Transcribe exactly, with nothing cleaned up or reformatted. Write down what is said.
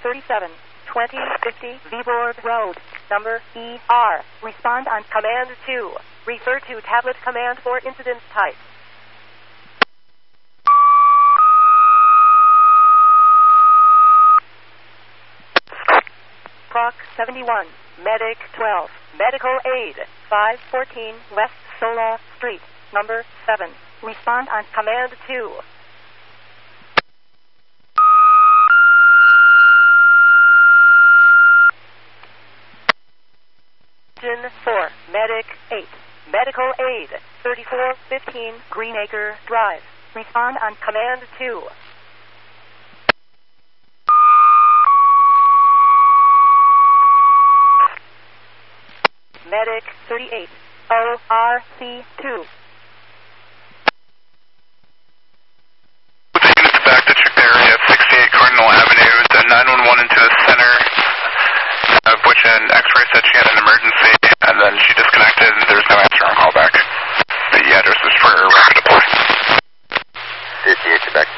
thirty-seven, twenty fifty Viborg Road, number E R. Respond on Command two. Refer to tablet command for incident type. Proc seventy-one, Medic twelve, Medical Aid, five fourteen West Sola Street, number seven. Respond on Command two. Engine four, Medic eight, Medical Aid, thirty-four fifteen Greenacre Drive. Respond on Command two. Medic thirty-eight, O R C two. The unit's back to check the area at sixty-eight Cardinal Avenue, the nine one one into the center, of which an X-ray said she had an emergency, and then she disconnected, and there was no answer on callback. The address is for rapid deploy. fifty-eight to back